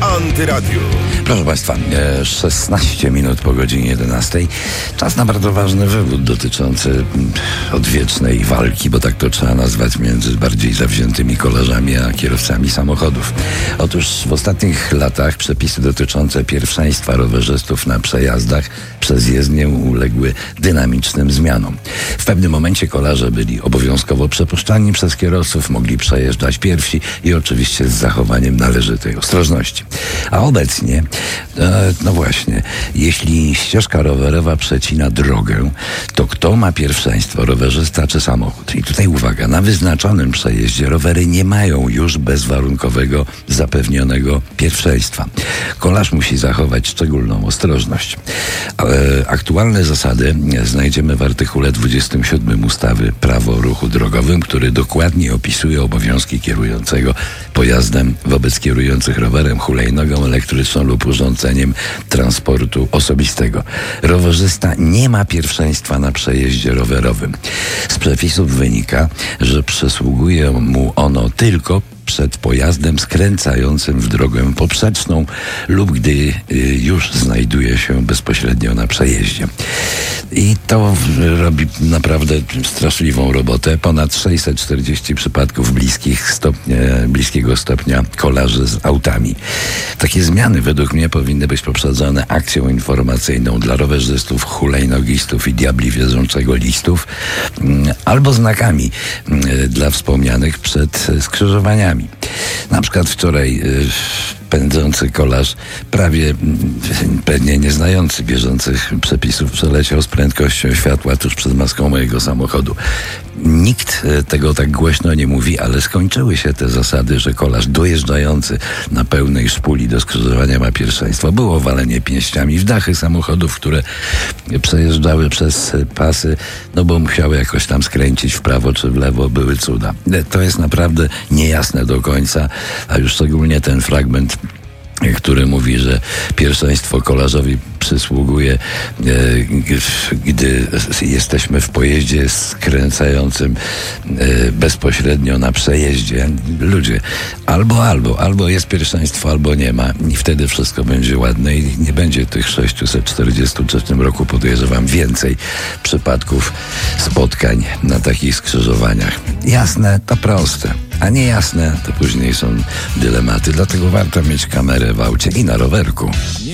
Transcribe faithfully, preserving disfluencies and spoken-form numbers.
Antyradiu. Proszę Państwa, szesnaście minut po godzinie jedenastej. Czas na bardzo ważny wywód dotyczący odwiecznej walki, bo tak to trzeba nazwać, między bardziej zawziętymi kolarzami a kierowcami samochodów. Otóż w ostatnich latach przepisy dotyczące pierwszeństwa rowerzystów na przejazdach przez jezdnię uległy dynamicznym zmianom. W pewnym momencie kolarze byli obowiązkowo przepuszczani przez kierowców, mogli przejeżdżać pierwsi i oczywiście z zachowaniem należytej ostrożności. A obecnie, e, no właśnie, jeśli ścieżka rowerowa przecina drogę, to kto ma pierwszeństwo, rowerzysta czy samochód? I tutaj uwaga, na wyznaczonym przejeździe rowery nie mają już bezwarunkowego zapewnionego pierwszeństwa. Kolarz musi zachować szczególną ostrożność. E, aktualne zasady znajdziemy w artykule dwudziestym siódmym ustawy Prawo o ruchu drogowym, który dokładnie opisuje obowiązki kierującego pojazdem wobec kierujących rowerem, hulajnogą elektryczną lub urządzeniem transportu osobistego. Rowerzysta nie ma pierwszeństwa na przejeździe rowerowym. Z przepisów wynika, że przysługuje mu ono tylko przed pojazdem skręcającym w drogę poprzeczną lub gdy już znajduje się bezpośrednio na przejeździe. I to robi naprawdę straszliwą robotę. Ponad sześćset czterdzieści przypadków bliskich stopnia, bliskiego stopnia kolarzy z autami. Takie zmiany według mnie powinny być poprzedzone akcją informacyjną dla rowerzystów, hulajnogistów i diabli wierzącego listów, albo znakami dla wspomnianych przed skrzyżowaniami. Na przykład wczoraj pędzący kolarz, prawie pewnie nieznający bieżących przepisów, przeleciał z prędkością światła tuż przed maską mojego samochodu. Nikt tego tak głośno nie mówi, ale skończyły się te zasady, że kolarz dojeżdżający na pełnej szpuli do skrzyżowania ma pierwszeństwo. Było walenie pięściami w dachy samochodów, które przejeżdżały przez pasy, no bo musiały jakoś tam skręcić w prawo czy w lewo, były cuda. To jest naprawdę niejasne do końca, a już szczególnie ten fragment, który mówi, że pierwszeństwo kolarzowi przysługuje, e, gdy jesteśmy w pojeździe skręcającym e, bezpośrednio na przejeździe. Ludzie, albo, albo, albo jest pierwszeństwo, albo nie ma i wtedy wszystko będzie ładne i nie będzie tych sześćset czterdzieści w tym roku, podejrzewam, więcej przypadków spotkań na takich skrzyżowaniach. Jasne, to proste, a niejasne to później są dylematy, dlatego warto mieć kamerę w aucie i na rowerku.